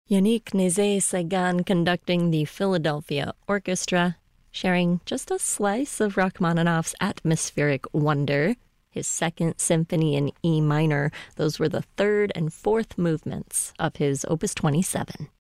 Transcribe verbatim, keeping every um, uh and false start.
Yannick Nézet-Séguin conducting the Philadelphia Orchestra, sharing just a slice of Rachmaninoff's atmospheric wonder. His Second Symphony in E minor, those were the third and fourth movements of his Opus twenty-seven.